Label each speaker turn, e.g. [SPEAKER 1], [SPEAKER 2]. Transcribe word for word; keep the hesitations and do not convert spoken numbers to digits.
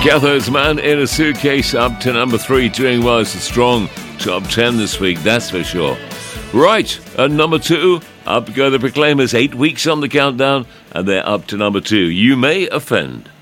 [SPEAKER 1] Gather's Man in a Suitcase up to number three, doing well. It's a strong top ten this week, that's for sure. Right, at number two, up go the Proclaimers, eight weeks on the countdown, and they're up to number two. You May Offend.